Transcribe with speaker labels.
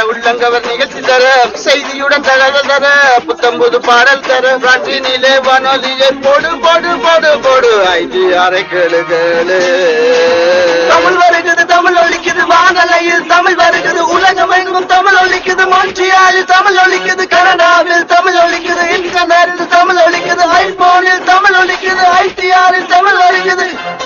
Speaker 1: உள்ளங்கவர் நிகழ்ச்சி தர செய்தியுடன் தகவல் தர புத்தம்புது பாடல் தர காற்றினிலே வானொலியை போடு போடு போடு போடு ஐடி அரை கேளு கேளு தமிழ் வருகிறது தமிழ்